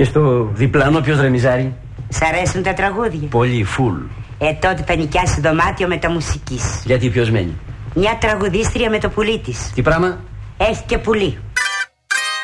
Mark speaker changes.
Speaker 1: Και στο διπλανό ποιος ρεμιζάρει?
Speaker 2: Σ' αρέσουν τα τραγούδια?
Speaker 1: Πολύ, φουλ.
Speaker 2: Τότε θα νοικιάσει δωμάτιο με τα μουσικής.
Speaker 1: Γιατί ποιος μένει?
Speaker 2: Μια τραγουδίστρια με το πουλί της.
Speaker 1: Τι πράγμα?
Speaker 2: Έχει και πουλί.